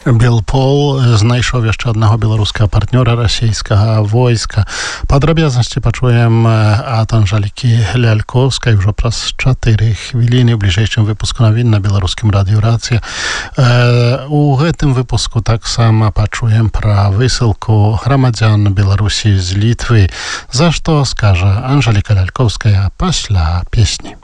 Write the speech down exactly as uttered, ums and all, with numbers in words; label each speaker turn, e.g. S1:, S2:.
S1: Белпол знайшов яшчэ аднаго беларускага партнёра расійскага войска. Падрабязнасці пачуем ад Анжэлікі Лялькоўскай ўжо праз чатыры хвіліны ў бліжэйшым выпуску навін на беларускім радыё Рацыя. У гэтым выпуску таксама пачуем пра высылку грамадзян Беларусі з Літвы, за што скажа Анжэліка Лялькоўская пасля песні.